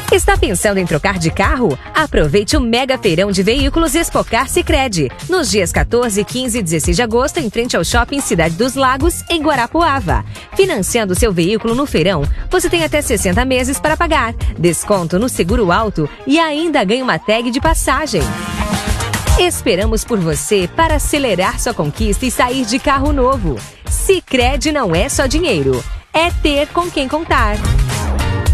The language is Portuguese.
Está pensando em trocar de carro? Aproveite o mega feirão de veículos Expocar Sicredi. Nos dias 14, 15 e 16 de agosto, em frente ao Shopping Cidade dos Lagos, em Guarapuava. Financiando seu veículo no feirão, você tem até 60 meses para pagar. Desconto no seguro alto e ainda ganha uma tag de passagem. Esperamos por você para acelerar sua conquista e sair de carro novo. Sicredi não é só dinheiro, é ter com quem contar.